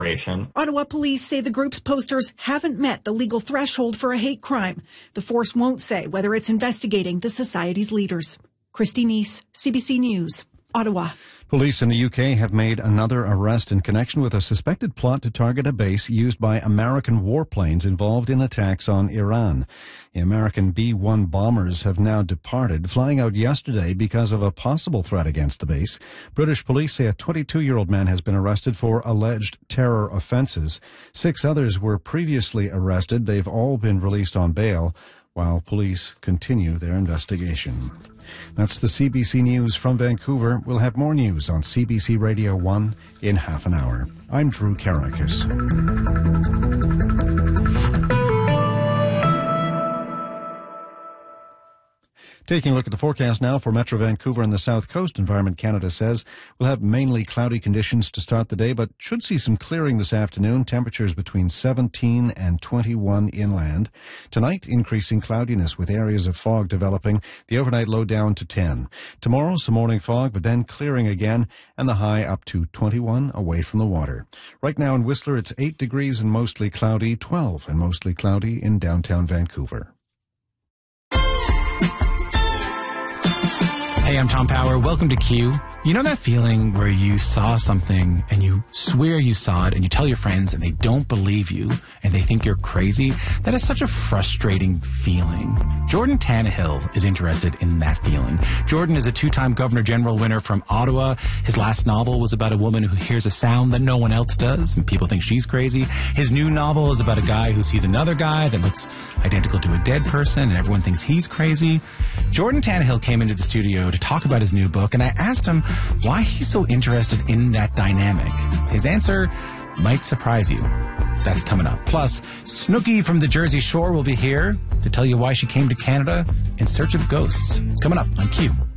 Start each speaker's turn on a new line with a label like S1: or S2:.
S1: Ottawa police say the group's posters haven't met the legal threshold for a hate crime. The force won't say whether it's investigating the society's leaders. Christy Neese, CBC News, Ottawa.
S2: Police in the UK have made another arrest in connection with a suspected plot to target a base used by American warplanes involved in attacks on Iran. The American B-1 bombers have now departed, flying out yesterday because of a possible threat against the base. British police say a 22-year-old man has been arrested for alleged terror offences. 6 others were previously arrested. They've all been released on bail, while police continue their investigation. That's the CBC News from Vancouver. We'll have more news on CBC Radio 1 in half an hour. I'm Drew Karakis. Taking a look at the forecast now for Metro Vancouver and the South Coast, Environment Canada says we'll have mainly cloudy conditions to start the day, but should see some clearing this afternoon. Temperatures between 17 and 21 inland. Tonight, increasing cloudiness with areas of fog developing. The overnight low down to 10. Tomorrow, some morning fog, but then clearing again, and the high up to 21 away from the water. Right now in Whistler, it's 8 degrees and mostly cloudy, 12 and mostly cloudy in downtown Vancouver.
S3: Hey, I'm Tom Power. Welcome to Q. You know that feeling where you saw something and you swear you saw it and you tell your friends and they don't believe you and they think you're crazy? That is such a frustrating feeling. Jordan Tannehill is interested in that feeling. Jordan is a 2-time Governor General winner from Ottawa. His last novel was about a woman who hears a sound that no one else does and people think she's crazy. His new novel is about a guy who sees another guy that looks identical to a dead person and everyone thinks he's crazy. Jordan Tannehill came into the studio to talk about his new book, and I asked him why he's so interested in that dynamic. His answer might surprise you. That's coming up. Plus, Snooki from the Jersey Shore will be here to tell you why she came to Canada in search of ghosts. It's coming up on Q.